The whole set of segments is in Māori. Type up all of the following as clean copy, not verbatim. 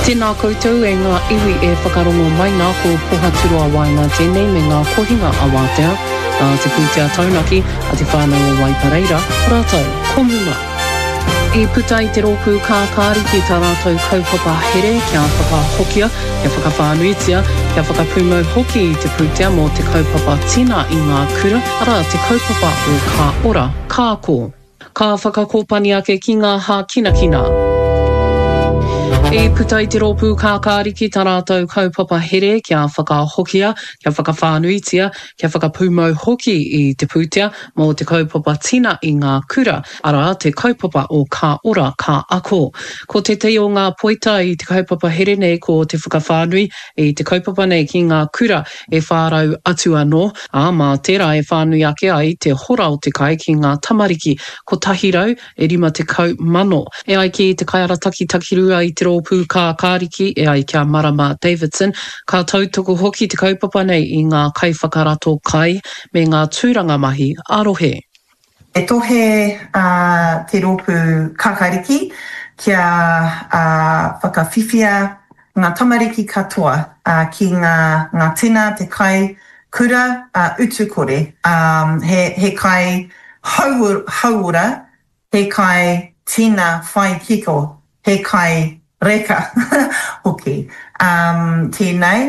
Tēnā koutou e ngā iwi e whakarongo mai ngā ko pohaturua wainga tēnei me ngā kohinga awatea, te pūtea taunaki a te whānau o Waipareira, rātou, komuna. I puta i te rōpū kākāri ki tā rātou kaupapa here kia whakahokia, kia whakawhānuitia, kia whakapūmau hoki i te pūtea mō te kaupapa tina i ngā kura, ara te kaupapa o ka ora, kāko. Ka whakakōpani ake ki ngā hā kinakina. I puta i te rōpū kākāri ki tā rātou kaupapa here kia whakahokia, kia whakawhānuitia, kia whakapūmau hoki i te pūtea mō te kaupapa tina i ngā kura, ara te kaupapa o ka ora, ka ako. Ko te te o ngā poita i te kaupapa here nei ko te whakawhānui i te kaupapa nei ki ngā kura e whārau atu anō, mā tērā e whānui ake ai te hora o te kai ki ngā tamariki ko tahirau e 50 mano. E ai ki te kaiarataki takirua i te rōpū kākāriki e ai kia Marama Davidson, ka tautoko hoki te kaupapa nei i ngā kaiwhakarato kai me ngā tūranga mahi arohe. E tohe te rōpū kākāriki kia whakawhiwhia ngā tamariki katoa ki ngā tina te kai kura utu kore. He kai hauora, he kai tina whai kiko, he kai reka hoki. Tēnei,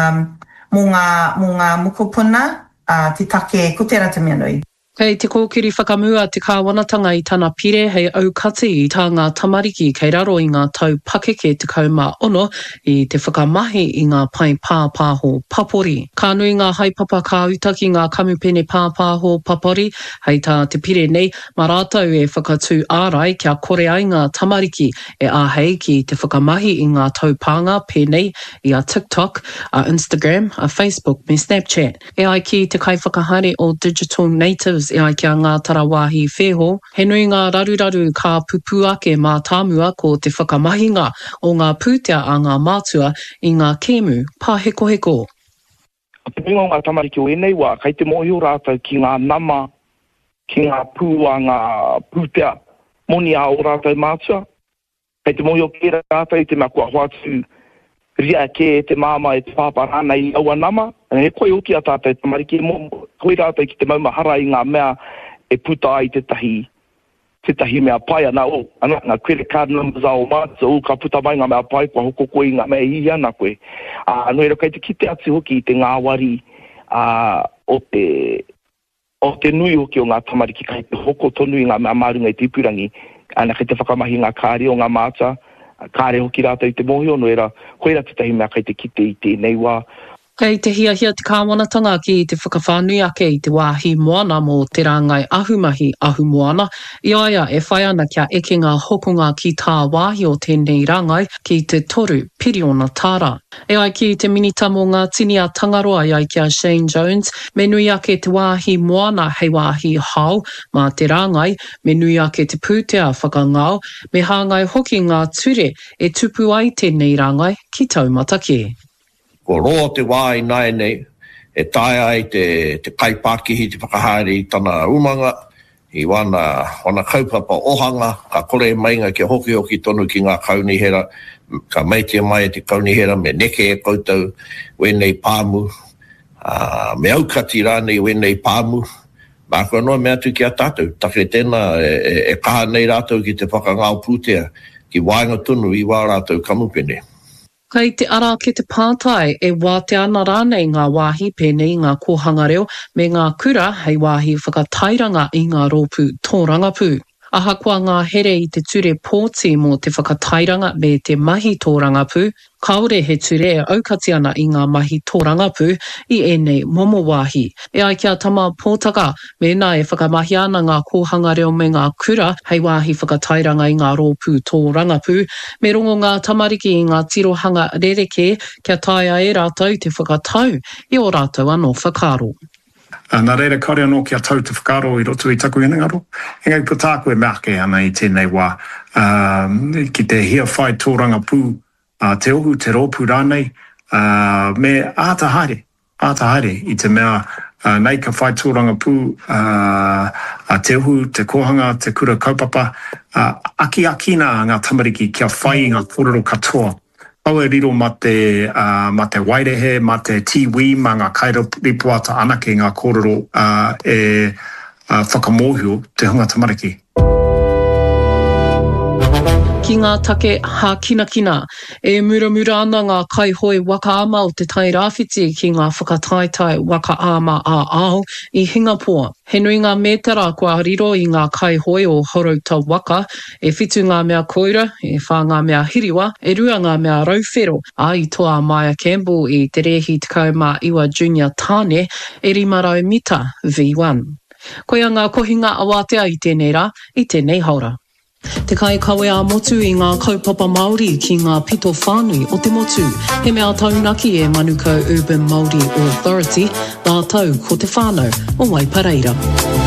mō ngā mukupuna, te take ko te ratameanui. Kei te kōkiri whakamua te kāwanatanga i tana pire hei aukati i tā ngā tamariki kei raro i ngā tau pakeke te kauma ono i te whakamahi i ngā pai pāpāho papori. Ka nui ngā haipapa ka utaki ngā kamupene pāpāho papori hei tā te pire nei, mā rātou e whakatū ārai kia kore ai ngā tamariki e āhei ki te whakamahi i ngā taupanga pēnei i a TikTok, a Instagram, a Facebook me Snapchat. E ai ki te kai whakahare o Digital Natives e ai kia ngā tarawāhi wheho, he nui ngā raruraru ka pupu ake mā tāmua ko te whakamahinga o ngā pūtea a ngā mātua i ngā kēmu pāheko heko. Te mingo ngā tamariki o enei wā, kai te mohi o rātou ki ngā nama, ki ngā pūa ngā pūtea, moni a o rātou mātua. Kai te mohi o kē rātou i te mea kua hoatu, ria ke te māma e te pāparana i aua nama, he koe uki a tātou tamariki, koe rātou ki te maumahara i ngā mea e puta ai te tahi mea pai ana o, ngā credit card numbers a o mātua o ka puta mai ngā mea pai, kua hoko koe i ngā mea i ana koe. Nui rau kai te kite atu hoki i te ngā wari o te nui hoki o ngā tamariki, kai te hoko tonu i ngā mea marunga i te ipurangi, ana kai te whakamahi ngā kāre o ngā mātua, kāre hoki rātou i te mohi ono era, koe rā te tahi mea kai te kite i tēnei wā. Kei te hiahia te kāwanatanga ki te whakawhānui ake i te wāhi moana mō te rāngai ahumahi ahu moana. I aia e whai ana kia eke ngā hokonga ki tā wāhi o tēnei rāngai ki te toru piriona tāra. E ai ki te minita mō ngā tini a tangaroa i ai kia Shane Jones, me nui ake te wāhi moana hei wāhi hau mā te rāngai, me nui ake te pūtea whakangao, me hāngai hoki ngā ture e tupu ai tēnei rāngai ki taumataki. Ko roa te wā i nai nei, e tae ai te kaipākihi te whakahāri i tana umanga, i wana kaupapa ohanga, ka kore mainga ki hoki tonu ki ngā kaunihera, ka meitia mai te kaunihera, me neke e koutou, wenei pāmu, me aukati rānei wenei pāmu, mā kua noa mea tu ki a tātou, take tēnā e kaha nei rātou ki te whakangao pūtea, ki wāinga tunu i wā rātou kamupene. Kei te ara ke te pātai e wāte ana rānei ngā wāhi pēnei ngā kōhanga reo me ngā kura hei wāhi whakatairanga i ngā rōpū tōrangapū. Ahakoa ngā here i te ture pōti mō te whakatairanga me te mahi tōrangapū, kaore he ture e aukati ana i ngā mahi tōrangapū i enei momo wāhi. E ai kia tama pōtaka, mēnā e whakamahi ana ngā kōhanga reo me ngā kura hei wāhi whakatairanga i ngā rōpū tōrangapū, me rongo ngā tamariki i ngā tirohanga rereke kia taia e rātou te whakatau i o rātou anō whakaro. Nā reira kaore anō kia tau te whakaro i roto i taku inangaro. Engai puta koe mea ake ana i tēnei wā. Ki te hia whai tōranga pū, te ohu, te rōpū rānei, me ātahare i te mea nei ka whai tōranga pū, te ohu, te kohanga, te kura kaupapa, aki akina ngā tamariki kia whai ngā kōrero katoa. Aue riro ma te wairehe, ma te tiwi, ma ngā kairoripoata ana ki ngā kōrero whakamohio te hunga tamariki. Ki ngā take ha kina, muramura ana ngā kaihoi waka ama o te tai rāwhiti ki ngā whakataitai waka ama a aho I Hingapore. He nui ngā mētara kua riro I ngā kaihoi o horauta waka, whitu ngā mea koira, whā ngā mea hiriwa, rua ngā mea rauwhero, a I toa Maya Campbell I te rehi 19 Junior Tāne, 500 mita V1. Koia ngā kohinga awatea I tēnei rā, I tēnei haura. Te kai kawe a motu I ngā kaupapa Māori ki ngā pito whānui o te motu. He mea taunaki Manukau Urban Māori Authority, ngā tau ko te whānau o Waipareira.